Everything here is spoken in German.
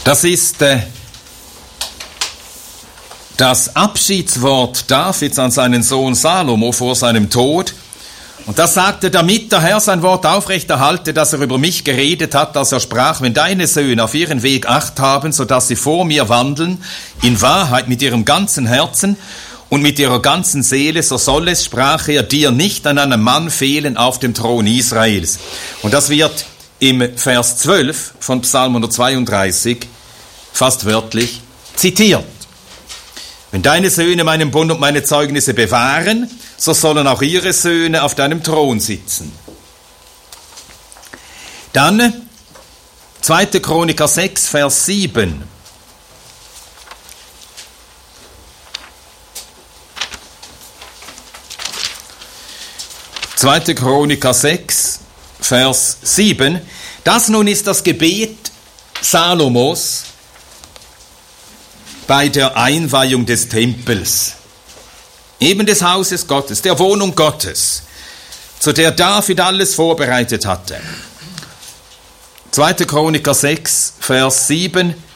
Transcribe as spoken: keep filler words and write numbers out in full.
Das ist äh, das Abschiedswort Davids an seinen Sohn Salomo vor seinem Tod. Und das sagte, damit der Herr sein Wort aufrechterhalte, das er über mich geredet hat, als er sprach, wenn deine Söhne auf ihren Weg Acht haben, so dass sie vor mir wandeln, in Wahrheit mit ihrem ganzen Herzen und mit ihrer ganzen Seele, so soll es, sprach er, dir nicht an einem Mann fehlen auf dem Thron Israels. Und das wird im Vers zwölf von Psalm hundertzweiunddreißig fast wörtlich zitiert. Wenn deine Söhne meinen Bund und meine Zeugnisse bewahren, so sollen auch ihre Söhne auf deinem Thron sitzen. Dann zweite Chroniker sechs, Vers sieben. zweite Chroniker sechs, Vers sieben. Das nun ist das Gebet Salomos bei der Einweihung des Tempels, eben des Hauses Gottes, der Wohnung Gottes, zu der David alles vorbereitet hatte. zweite Chroniker sechs, Vers sieben.